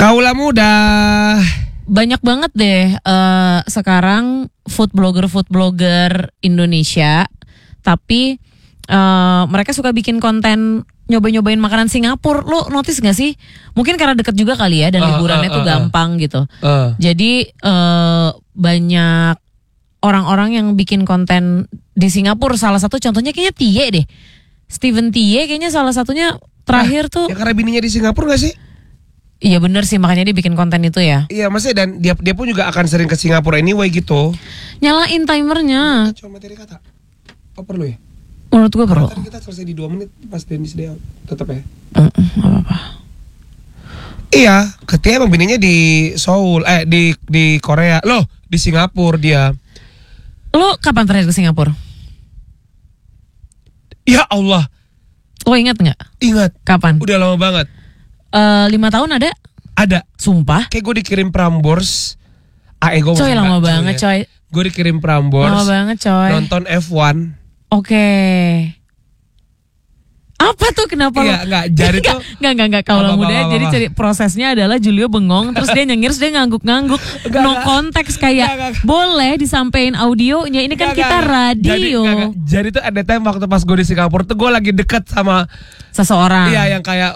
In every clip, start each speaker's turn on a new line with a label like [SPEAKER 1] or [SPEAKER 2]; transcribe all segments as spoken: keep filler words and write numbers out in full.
[SPEAKER 1] Kaula muda.
[SPEAKER 2] Banyak banget deh uh, sekarang food blogger food blogger Indonesia, tapi uh, mereka suka bikin konten nyobain-nyobain makanan Singapura. Lo notice gak sih? Mungkin karena deket juga kali ya dan
[SPEAKER 1] uh,
[SPEAKER 2] liburannya
[SPEAKER 1] uh, uh,
[SPEAKER 2] tuh gampang uh. gitu.
[SPEAKER 1] Uh.
[SPEAKER 2] Jadi uh, banyak orang-orang yang bikin konten di Singapura. Salah satu contohnya kayaknya Tie deh. Steven Tie kayaknya salah satunya terakhir nah, tuh.
[SPEAKER 1] Ya karena bininya di Singapura gak sih?
[SPEAKER 2] Iya benar sih, makanya dia bikin konten itu ya.
[SPEAKER 1] Iya maksudnya, dan dia dia pun juga akan sering ke Singapura anyway gitu.
[SPEAKER 2] Nyalain timernya.
[SPEAKER 1] Cuma materi kata. Oh perlu ya?
[SPEAKER 2] Menurut gue perlu.
[SPEAKER 1] Tadi kita selesai di dua menit pas Dennis dia tetap ya.
[SPEAKER 2] Mm, gak apa-apa.
[SPEAKER 1] Iya, ketika emang bininya di Seoul, eh di di Korea, loh di Singapura dia.
[SPEAKER 2] Lo kapan terakhir ke Singapura?
[SPEAKER 1] Ya Allah.
[SPEAKER 2] Lo ingat nggak?
[SPEAKER 1] Ingat.
[SPEAKER 2] Kapan?
[SPEAKER 1] Udah lama banget.
[SPEAKER 2] Uh, lima tahun ada?
[SPEAKER 1] Ada.
[SPEAKER 2] Sumpah?
[SPEAKER 1] Kayak gue dikirim Prambors. Ah, eh, gue
[SPEAKER 2] coy lama banget coy.
[SPEAKER 1] Gue dikirim Prambors.
[SPEAKER 2] Lama banget coy.
[SPEAKER 1] Nonton F satu.
[SPEAKER 2] Oke. Okay. Apa tuh kenapa?
[SPEAKER 1] Iya nggak jadi tuh.
[SPEAKER 2] Nggak nggak nggak kalau muda. Jadi cari prosesnya adalah Julio bengong terus dia nyengir, terus dia ngangguk-ngangguk. No konteks kayak gak, gak, boleh disampein audionya. Ini kan gak, kita gak, radio.
[SPEAKER 1] Jadi, gak, gak. jadi tuh ada time waktu pas gue di Singapura tuh gue lagi deket sama
[SPEAKER 2] seseorang.
[SPEAKER 1] Iya yang kayak.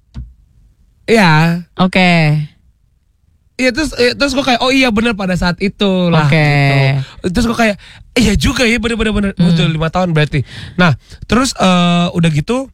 [SPEAKER 1] Iya.
[SPEAKER 2] Oke. Okay.
[SPEAKER 1] Iya terus eh, terus gue kayak oh iya benar pada saat itu lah.
[SPEAKER 2] Oke. Okay.
[SPEAKER 1] Gitu. Terus gue kayak iya juga ya bener-bener bener. Hmm. Udah lima tahun berarti. Nah terus uh, udah gitu.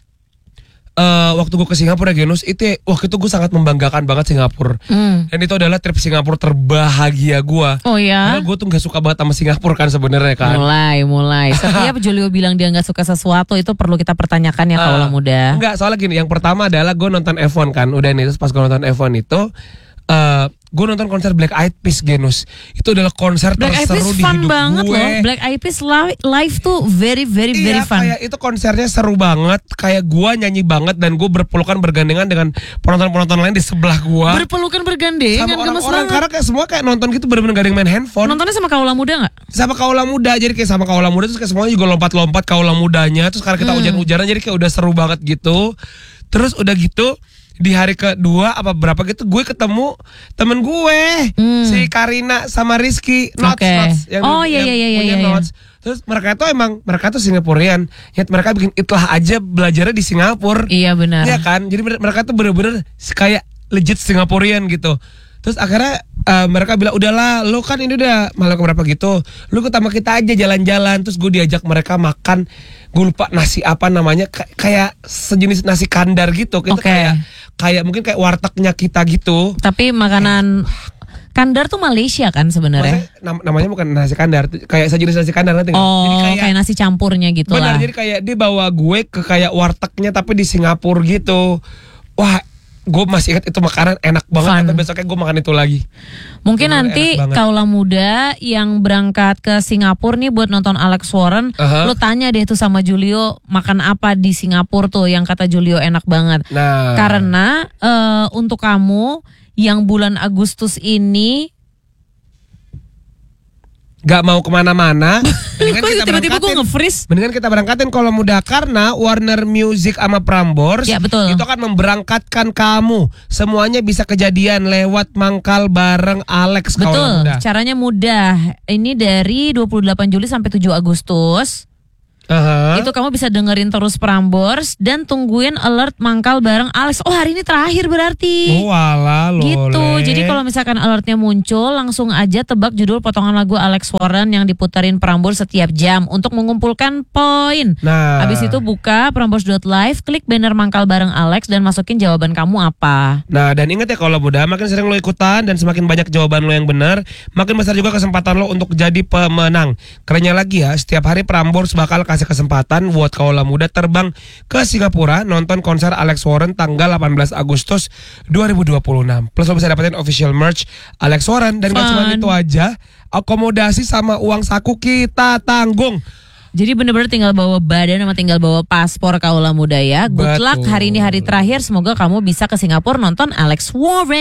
[SPEAKER 1] Uh, waktu gue ke Singapura Genus itu waktu itu gue sangat membanggakan banget Singapura. Mm. Dan itu adalah trip Singapura terbahagia gue.
[SPEAKER 2] Oh ya.
[SPEAKER 1] Karena gue tuh nggak suka banget sama Singapura kan sebenarnya kan.
[SPEAKER 2] Mulai mulai. Setiap Julio bilang dia nggak suka sesuatu itu perlu kita pertanyakan ya uh, kaulah muda.
[SPEAKER 1] Enggak, soalnya gini. Yang pertama adalah gue nonton F satu kan. Udah nih terus pas gue nonton F satu itu. Uh, gue nonton konser Black Eyed Peas Genus. Itu adalah konser
[SPEAKER 2] Black
[SPEAKER 1] terseru di
[SPEAKER 2] fun
[SPEAKER 1] hidup
[SPEAKER 2] banget
[SPEAKER 1] gue.
[SPEAKER 2] Loh. Black Eyed Peas live, live tuh very very
[SPEAKER 1] iya,
[SPEAKER 2] very fun.
[SPEAKER 1] Kayak itu konsernya seru banget. Kayak gue nyanyi banget dan gue berpelukan bergandengan dengan penonton-penonton lain di sebelah gue.
[SPEAKER 2] Berpelukan bergandengan
[SPEAKER 1] sama orang-orang
[SPEAKER 2] karena
[SPEAKER 1] kayak semua kayak nonton gitu bener-bener gak ada yang main handphone.
[SPEAKER 2] Nontonnya sama kaulah muda gak?
[SPEAKER 1] Sama kaulah muda. Jadi kayak sama kaulah muda terus kayak semuanya juga lompat-lompat kaulah mudanya. Terus karena kita hmm. hujan-hujanan jadi kayak udah seru banget gitu. Terus udah gitu di hari kedua apa berapa gitu gue ketemu temen gue hmm. si Karina sama Rizky Notes,
[SPEAKER 2] okay.
[SPEAKER 1] Notes yang,
[SPEAKER 2] oh, iya,
[SPEAKER 1] yang
[SPEAKER 2] iya,
[SPEAKER 1] punya
[SPEAKER 2] iya,
[SPEAKER 1] Notes. Terus mereka tuh emang mereka tuh Singaporean. Ya mereka bikin itlah aja belajarnya di Singapura.
[SPEAKER 2] Iya benar.
[SPEAKER 1] Iya kan? Jadi mereka tuh bener-bener kayak legit Singaporean gitu. Terus akhirnya uh, mereka bilang udahlah lo kan ini udah malam keberapa gitu. Lo ketemu kita aja jalan-jalan. Terus gue diajak mereka makan. Gue lupa nasi apa namanya. Kay- kayak sejenis nasi kandar gitu. Gitu
[SPEAKER 2] okay.
[SPEAKER 1] kayak kayak mungkin kayak wartegnya kita gitu.
[SPEAKER 2] Tapi makanan kandar tuh Malaysia kan sebenarnya.
[SPEAKER 1] Nam- namanya bukan nasi kandar, kayak sejenis nasi kandar nanti.
[SPEAKER 2] Oh,
[SPEAKER 1] jadi kayak,
[SPEAKER 2] kayak nasi campurnya gitu
[SPEAKER 1] benar,
[SPEAKER 2] lah.
[SPEAKER 1] jadi kayak dia bawa gue ke kayak wartegnya tapi di Singapura gitu. Wah, gue masih ingat itu makanan enak banget. Sampai besoknya gue makan itu lagi.
[SPEAKER 2] Mungkin bener, nanti kaulah muda yang berangkat ke Singapura nih buat nonton Alex Warren, uh-huh. lo tanya deh tuh sama Julio makan apa di Singapura tuh yang kata Julio enak banget.
[SPEAKER 1] Nah.
[SPEAKER 2] Karena uh, untuk kamu yang bulan Agustus ini
[SPEAKER 1] gak mau kemana-mana, mendingan kita
[SPEAKER 2] tiba-tiba gue nge-freeze.
[SPEAKER 1] Mendingan kita berangkatin kalau muda karena Warner Music sama Prambors
[SPEAKER 2] ya, betul.
[SPEAKER 1] itu akan memberangkatkan kamu. Semuanya bisa kejadian lewat mangkal bareng Alex.
[SPEAKER 2] Betul, caranya mudah. Ini dari dua puluh delapan Juli sampai tujuh Agustus. Uh-huh. Itu kamu bisa dengerin terus Prambors dan tungguin alert mangkal bareng Alex. Oh hari ini terakhir berarti.
[SPEAKER 1] Oh alah lole.
[SPEAKER 2] Gitu. Jadi kalau misalkan alertnya muncul langsung aja tebak judul potongan lagu Alex Warren yang diputerin Prambors setiap jam untuk mengumpulkan poin.
[SPEAKER 1] Nah.
[SPEAKER 2] Habis itu buka prambors dot live, klik banner mangkal bareng Alex dan masukin jawaban kamu apa.
[SPEAKER 1] Nah dan ingat ya kalau muda makin sering lo ikutan dan semakin banyak jawaban lo yang benar, makin besar juga kesempatan lo untuk jadi pemenang. Kerennya lagi ya, setiap hari Prambors bakal kasih kesempatan buat kaulah muda terbang ke Singapura nonton konser Alex Warren tanggal delapan belas Agustus dua ribu dua puluh enam. Plus lo bisa dapetin official merch Alex Warren dan gak cuma itu aja, akomodasi sama uang saku kita tanggung.
[SPEAKER 2] Jadi bener-bener tinggal bawa badan sama tinggal bawa paspor kaulah muda ya. Good
[SPEAKER 1] Betul.
[SPEAKER 2] luck hari ini hari terakhir, semoga kamu bisa ke Singapura nonton Alex Warren.